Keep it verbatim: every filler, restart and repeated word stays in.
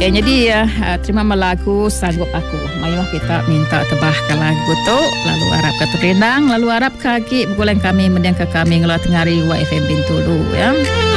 Okey, jadi uh, terima lagu Sanggup Aku. Mayuh kita minta tebahkan lagu tu. Lalu harap ke Terendang, lalu harap kaki bergoleng kami mendiang ke kami ngelah tengari wa F M Bintulu ya.